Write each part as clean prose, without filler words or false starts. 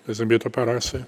Les invito a pararse.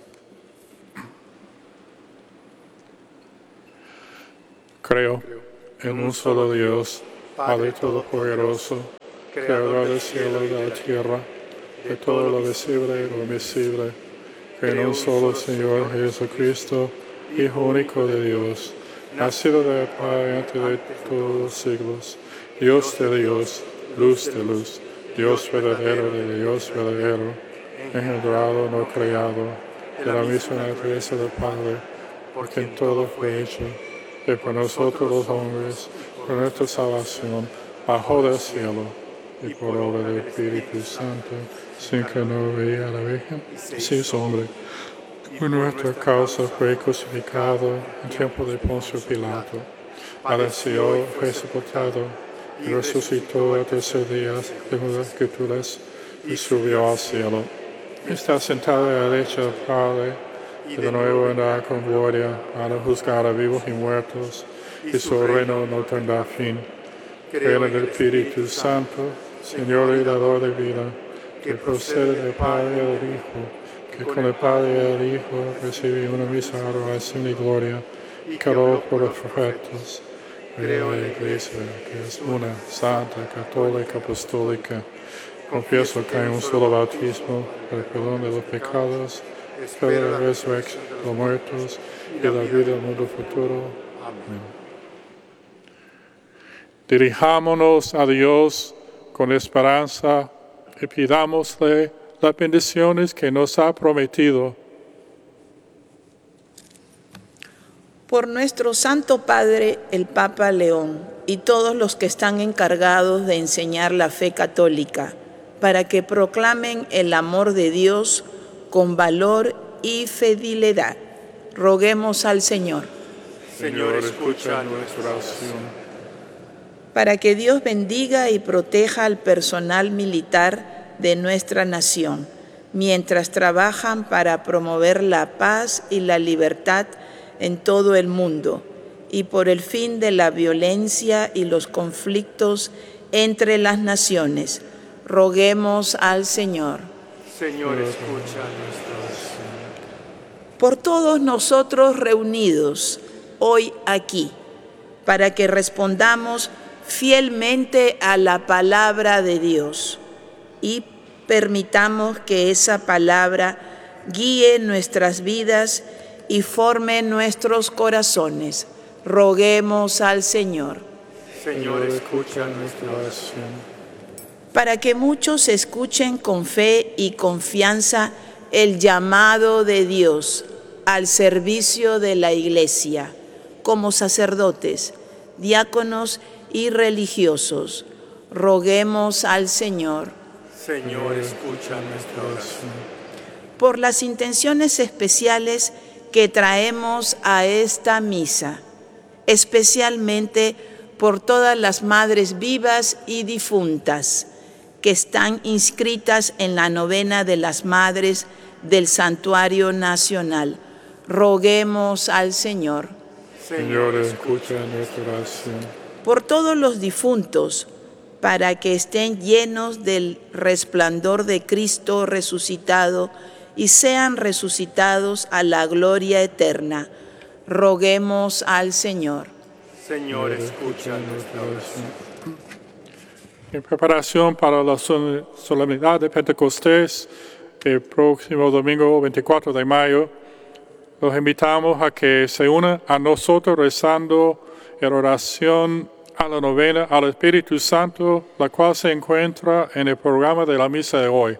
Creo en un solo Dios, Padre Todopoderoso, Creador del cielo y de la tierra, de todo lo visible y lo invisible. Creo en un solo Señor Jesucristo, Hijo único de Dios, nacido del Padre antes de todos los siglos, Dios de Dios, luz de luz, Dios verdadero de Dios verdadero, engendrado, no creado, de la misma naturaleza del Padre, por quien todo fue hecho, y por nosotros los hombres, por nuestra salvación, bajó del cielo, y por obra del Espíritu Santo, sin que no veía a la Virgen, se hizo hombre. Por nuestra causa fue crucificado en tiempo de Poncio Pilato. Padeció, fue sepultado, y resucitó al tercer día, según las Escrituras, y subió al cielo. Está sentado a la derecha del Padre, y de nuevo vendrá con gloria para juzgar a vivos y muertos, y su reino no tendrá fin. Creo en el Espíritu Santo, Señor y dador de vida, que procede del Padre y del Hijo, que con el Padre y el Hijo recibe una misma adoración y gloria, y calor por los profetas. Creo en la Iglesia, que es una, santa, católica, apostólica. Confieso que hay un solo bautismo para el perdón de los pecados, espero la resurrección de los muertos y la vida del mundo futuro. Amén. Dirijámonos a Dios con esperanza y pidámosle las bendiciones que nos ha prometido. Por nuestro Santo Padre, el Papa León, y todos los que están encargados de enseñar la fe católica, para que proclamen el amor de Dios con valor y fidelidad. Roguemos al Señor. Señor, escucha nuestra oración. Para que Dios bendiga y proteja al personal militar de nuestra nación, mientras trabajan para promover la paz y la libertad en todo el mundo, y por el fin de la violencia y los conflictos entre las naciones. Roguemos al Señor. Señor, escucha nuestra oración. Por todos nosotros reunidos hoy aquí, para que respondamos fielmente a la palabra de Dios y permitamos que esa palabra guíe nuestras vidas y forme nuestros corazones. Roguemos al Señor. Señor, escucha nuestra oración. Para que muchos escuchen con fe y confianza el llamado de Dios al servicio de la Iglesia, como sacerdotes, diáconos y religiosos. Roguemos al Señor. Señor, escucha nuestra oración. Por las intenciones especiales que traemos a esta misa, especialmente por todas las madres vivas y difuntas que están inscritas en la novena de las Madres del Santuario Nacional. Roguemos al Señor. Señor, escucha nuestra oración. Por todos los difuntos, para que estén llenos del resplandor de Cristo resucitado y sean resucitados a la gloria eterna. Roguemos al Señor. Señor, escucha nuestra oración. En preparación para la solemnidad de Pentecostés, el próximo domingo 24 de mayo, los invitamos a que se unan a nosotros rezando en oración a la novena al Espíritu Santo, la cual se encuentra en el programa de la misa de hoy.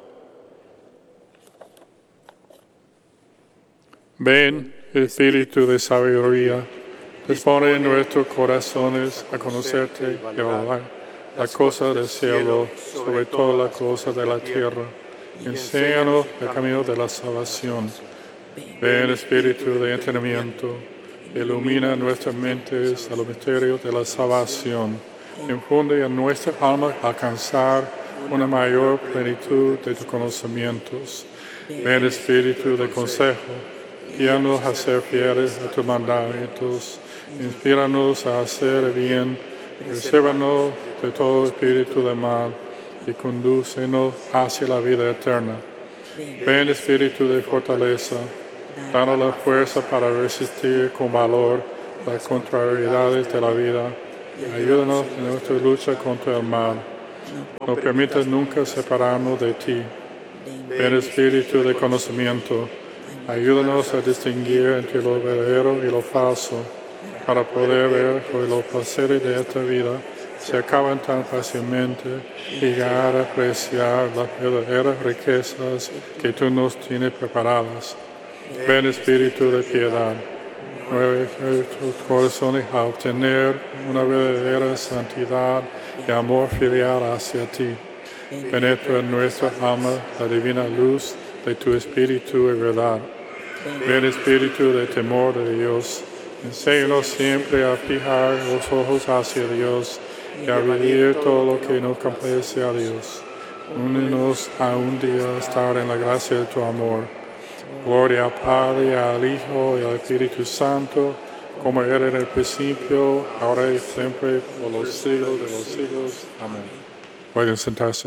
Ven, Espíritu de sabiduría, dispone nuestros corazones a conocerte y a valorar las cosas del cielo sobre todas las cosas de la tierra. Enséñanos el camino de la salvación. Ven, Espíritu de entendimiento, ilumina nuestras mentes a los misterios de la salvación. Infunde en nuestras almas alcanzar una mayor plenitud de tus conocimientos. Ven, Espíritu de consejo, guíanos a ser fieles a tus mandamientos. Inspíranos a hacer el bien. Resérvanos de todo espíritu de mal y condúcenos hacia la vida eterna. Ven Espíritu de fortaleza, danos la fuerza para resistir con valor las contrariedades de la vida. Ayúdanos en nuestra lucha contra el mal. No permitas nunca separarnos de ti. Ven Espíritu de conocimiento, ayúdanos a distinguir entre lo verdadero y lo falso, para poder ver que los placeres de esta vida se acaban tan fácilmente y llegar a apreciar las verdaderas riquezas que tú nos tienes preparadas. Ven Espíritu de piedad, mueve nuestros corazones a obtener una verdadera santidad y amor filial hacia ti. Penetra en nuestra alma la divina luz de tu Espíritu y verdad. Ven Espíritu de temor de Dios, enséñanos siempre a fijar los ojos hacia Dios y a vivir todo lo que nos complace a Dios. Únenos a un día estar en la gracia de tu amor. Gloria al Padre, al Hijo y al Espíritu Santo, como era en el principio, ahora y siempre, por los siglos de los siglos. Amén. Pueden sentarse.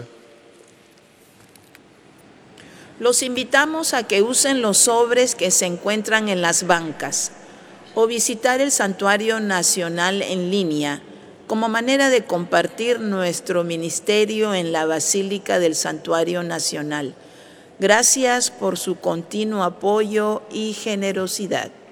Los invitamos a que usen los sobres que se encuentran en las bancas o visitar el Santuario Nacional en línea como manera de compartir nuestro ministerio en la Basílica del Santuario Nacional. Gracias por su continuo apoyo y generosidad.